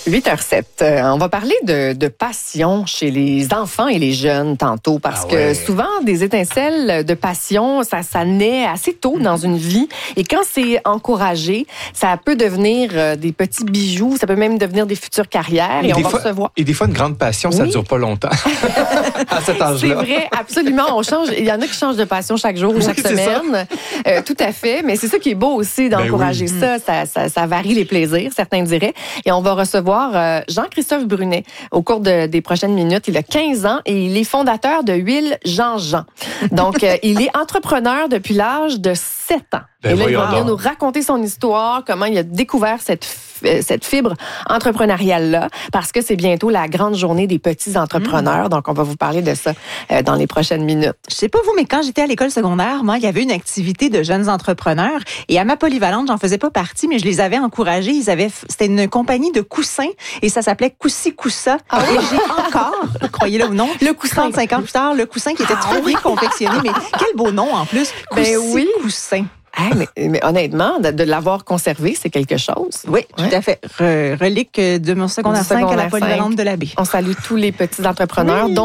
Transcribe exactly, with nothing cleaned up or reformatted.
huit heures zéro sept. Euh, on va parler de, de passion chez les enfants et les jeunes tantôt, parce ah ouais. que souvent, des étincelles de passion, ça, ça naît assez tôt dans une vie. Et quand c'est encouragé, ça peut devenir euh, des petits bijoux, ça peut même devenir des futures carrières. Et, et, on des va fois, recevoir... et des fois, une grande passion, oui. ça ne dure pas longtemps à cet âge-là. C'est vrai, absolument. On change. Il y en a qui changent de passion chaque jour ou chaque oui, semaine. Euh, tout à fait. Mais c'est ça qui est beau aussi d'encourager ben oui. ça. Ça, ça. Ça varie les plaisirs, certains diraient. Et on va recevoir euh, Jean-Christophe Brunet au cours de, des prochaines minutes. Il a quinze ans et il est fondateur de Huile Jean-Jean. Donc, euh, il est entrepreneur depuis l'âge de sept ans. Ben et là, il va venir donc. nous raconter son histoire, comment il a découvert cette, cette fibre entrepreneuriale-là, parce que c'est bientôt la grande journée des petits entrepreneurs. Mmh. Donc, on va vous parler de ça euh, dans les prochaines minutes. Je sais pas vous, mais quand j'étais à l'école secondaire, moi, il y avait une activité de jeunes entrepreneurs. Et à ma polyvalente, j'en faisais pas partie, mais je les avais encouragés. Ils avaient, c'était une compagnie de coussins et ça s'appelait Coussi Coussa. Ah oui? Et j'ai encore, croyez-le ou non, le coussin. trente-cinq ans plus tard, le coussin qui était très bien confectionné. Mais quel beau nom en plus. Coussi ben oui. Coussin. Hey, mais, mais honnêtement, de, de l'avoir conservé, c'est quelque chose. Oui, ouais. tout à fait. Re, relique de mon secondaire cinq à la polyvalente de la baie. On salue tous les petits entrepreneurs, oui. dont